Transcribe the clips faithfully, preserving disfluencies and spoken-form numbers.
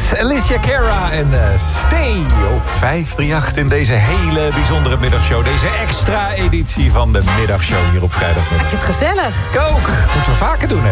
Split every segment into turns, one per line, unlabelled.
Alicia Cara en uh, Stay op vijf drie acht in deze hele bijzondere middagshow. Deze extra editie van de middagshow hier op vrijdagmiddag.
Ik vind het gezellig.
Kook, moeten we vaker doen, hè?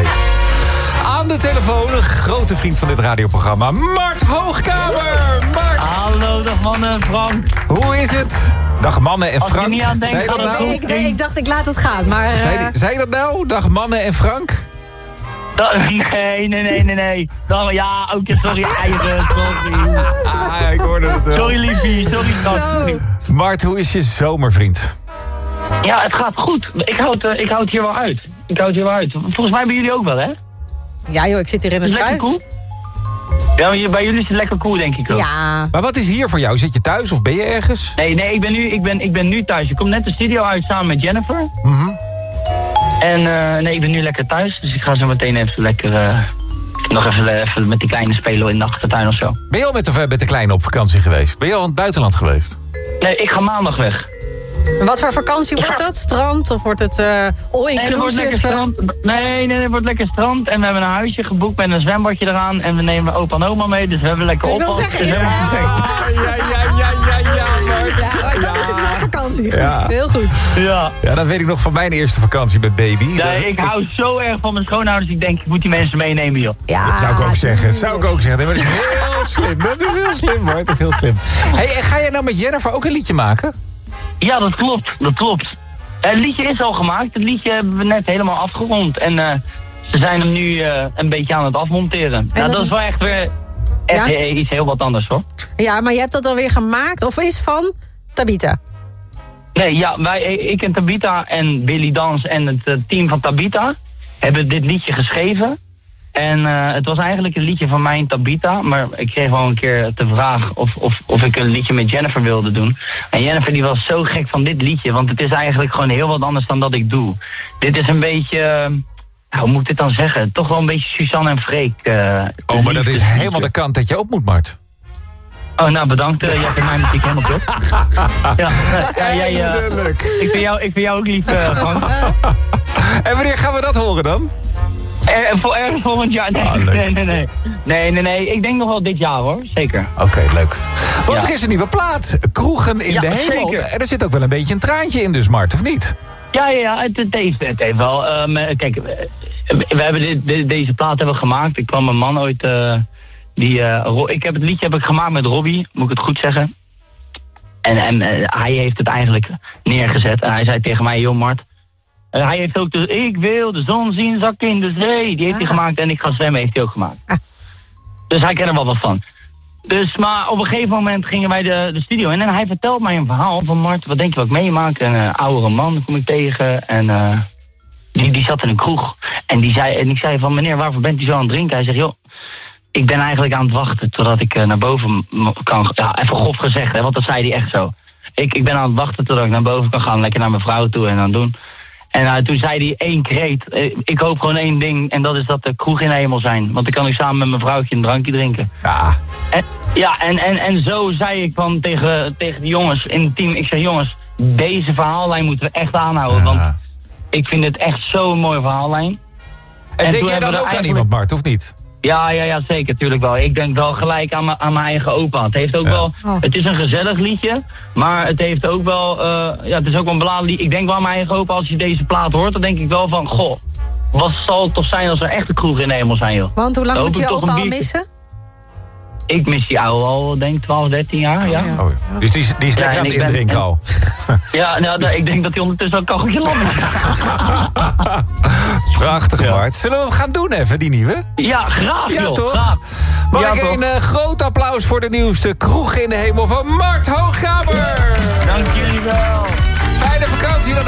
Aan de telefoon, een grote vriend van dit radioprogramma, Mart Hoogkamer. Mart!
Hallo, dag mannen en Frank.
Hoe is het? Dag mannen en
Als
Frank.
je niet aan denkt,
zei dat
dan
nou?
Ik, ik, ik dacht, ik laat het gaan, maar... Uh...
Zei, die- zei je dat nou? Dag mannen en Frank?
Da- nee, nee, nee, nee, nee. Dan, ja, ook sorry, eigen, sorry.
Ah, ik hoorde het wel.
Sorry, liefie, sorry, schat. Sorry.
Mart, hoe is je zomer, vriend?
Ja, het gaat goed. Ik houd, uh, ik houd hier wel uit. Ik houd hier wel uit. Volgens mij bij jullie ook wel, hè?
Ja joh, ik zit hier in
Is
het
het lekker
trui.
cool? Ja, maar hier- bij jullie is het lekker cool, denk ik ook.
Ja.
Maar wat is hier voor jou? Zit je thuis of ben je ergens?
Nee, nee, ik ben nu, ik ben, ik ben nu thuis. Ik kom net de studio uit samen met Jennifer.
Mhm.
En uh, nee, ik ben nu lekker thuis. Dus ik ga zo meteen even lekker... Uh, nog even, even met die kleine spelen in de achtertuin of zo.
Ben je al met de, met de kleine op vakantie geweest? Ben je al in het buitenland geweest?
Nee, ik ga maandag weg.
En wat voor vakantie wordt dat? Strand of wordt het uh,
Nee, er wordt lekker
all-inclusive?
strand. Nee, nee, er wordt lekker strand. En we hebben een huisje geboekt met een zwembadje eraan. En we nemen opa en oma mee, dus we hebben lekker
Ik wil
oppas.
zeggen,
Dus
is
we
er
hebben-
ergens op vakantie?
Ja, ja, ja, ja, ja, Mart.
Ja, maar dan is het wel vakantie. Goed,
Ja.
heel goed.
Ja.
Ja, dat weet ik nog van mijn eerste vakantie met baby.
Nee, ik hou zo erg van mijn schoonouders. Ik denk, ik moet die mensen meenemen, joh.
Ja,
Dat zou ik ook zeggen, zou ik ook zeggen. Nee, maar dat is heel slim, dat is heel slim hoor, dat is heel slim. Hey, en ga jij nou met Jennifer ook een liedje maken?
Ja, dat klopt, dat klopt. Het liedje is al gemaakt. Het liedje hebben we net helemaal afgerond. En uh, ze zijn hem nu uh, een beetje aan het afmonteren. Ja,
dat
dat
is-
is wel echt weer echt
Ja?
iets heel wat anders, hoor.
Ja, maar je hebt dat alweer gemaakt of is van Tabita?
Nee, ja, wij, ik en Tabita en Billy Dans en het uh, team van Tabita hebben dit liedje geschreven. En uh, het was eigenlijk een liedje van mij en Tabita, maar ik kreeg wel een keer de vraag of, of, of ik een liedje met Jennifer wilde doen. En Jennifer die was zo gek van dit liedje, want het is eigenlijk gewoon heel wat anders dan dat ik doe. Dit is een beetje, uh, hoe moet ik dit dan zeggen, toch wel een beetje Suzanne en Freek. Uh,
Oh, maar dat is helemaal de kant dat je op moet, Mart.
Oh, nou bedankt, uh, jij vindt mij natuurlijk helemaal top. Ja, uh, ja jij, uh,
Eindelijk.
ik, vind jou, ik vind jou ook lief, uh, Frank.
En wanneer gaan we dat horen dan?
Er, voor ergens volgend jaar? Nee,
Ah, leuk.
nee, nee, nee. Nee, nee, nee. Ik denk nog wel dit jaar hoor, zeker.
Oké, okay, leuk. Want
Ja.
er is een nieuwe plaat. Kroegen in
Ja,
de hemel.
zeker.
En er zit ook wel een beetje een traantje in dus, Mart, of niet?
Ja, ja, ja. Het, het, heeft, het heeft wel. Um, kijk, we, we hebben dit, dit- deze plaat hebben we gemaakt. Ik kwam een man ooit. Uh, die, uh, Ro- ik heb het liedje heb ik gemaakt met Robbie, moet ik het goed zeggen. En, en uh, hij heeft het eigenlijk neergezet. En hij zei tegen mij, joh Mart. Uh, hij heeft ook de Ik wil de zon zien zakken in de zee. Die heeft hij
Ah.
gemaakt en Ik ga zwemmen heeft hij ook gemaakt.
Ah.
Dus hij kent er wel wat van. Dus, maar op een gegeven moment gingen wij de, de studio in. En hij vertelt mij een verhaal van Mart. Wat denk je wat ik meemaak? Een uh, oudere man kom ik tegen. En uh, die, die zat in een kroeg. En, die zei, en ik zei van meneer, waarvoor bent u zo aan het drinken? Hij zegt, joh, ik ben eigenlijk aan het wachten totdat ik uh, naar boven m- kan. Ja, even grof gezegd, hè, want dat zei hij echt zo. Ik, ik ben aan het wachten totdat ik naar boven kan gaan. Lekker naar mijn vrouw toe en dan doen. En uh, toen zei hij één kreet. Uh, ik hoop gewoon één ding. En dat is dat de kroeg in de hemel zijn. Want dan kan ik samen met mijn vrouwtje een drankje drinken.
Ja.
En, ja, en, en, en zo zei ik van tegen, tegen de jongens in het team. Ik zeg jongens, deze verhaallijn moeten we echt aanhouden.
Ja.
Want ik vind het echt zo'n mooie verhaallijn.
En,
En
denk
toen
jij dan
hebben we
ook
er
aan
eigenlijk-
iemand, Mart, of niet?
Ja, ja, ja, zeker, tuurlijk wel. Ik denk wel gelijk aan, mijn- aan mijn eigen opa. Het heeft ook
Ja.
wel,
Oh.
het is een gezellig liedje, maar het heeft ook wel, uh, ja, het is ook wel een beladen lied. Ik denk wel aan mijn eigen opa, als je deze plaat hoort, dan denk ik wel van, goh, wat zal het toch zijn als er echt een kroeg in de hemel zijn, joh.
Want hoe lang
Dan
moet je
hoop
je
ik toch
opa
een
al
biertje.
missen?
Ik mis die oude al, denk ik, twaalf, dertien jaar, ja.
ja.
Oh, ja. Dus die, is- die is
Ja,
lekker
en
aan het
ik ben-
indrinken
en-
al.
Ja, nou, nou, ik denk dat hij ondertussen al kacheltje landt.
Prachtig,
Ja.
Mart. Zullen we hem gaan doen even, die nieuwe?
Ja, graag,
Ja,
joh,
toch?
graag.
Mag
Ja,
ik
toch?
een uh, groot applaus voor de nieuwste Kroeg in de hemel van Mart Hoogkamer.
Dank jullie wel.
Fijne vakantie dan.